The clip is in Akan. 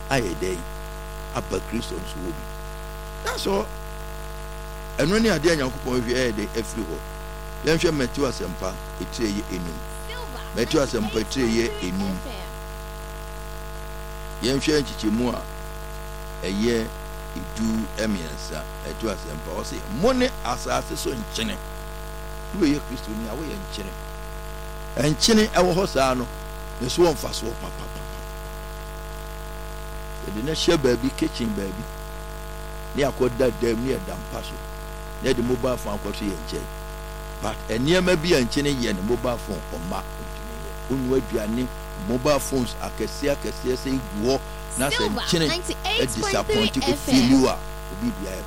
ayede aba Kristo nso wo bi. That's all. Eno ne ade Nyankopɔn hwe ayede afiri ho. Yɛnhwɛ Matthew Asempa etire ye enum. Matthew Asempa etire ye enum. Yɛnhwɛ nchichemu a ɛyɛ edu emiensa Matthew Asempa o se mo ne asase so nkyene. Wo ye Kristo ni a wo ye nkyene. Nkyene ɛwɔ hɔ saa no ne so wɔmfa so papa. The next baby kitchen baby. Near Koda Dam near Dampaso. Near the mobile phone cost you and check. But a near maybe and chinny and mobile phone or mark. Unwediani mobile phones are Cassia say war, nothing chinny a disappointing feel you are.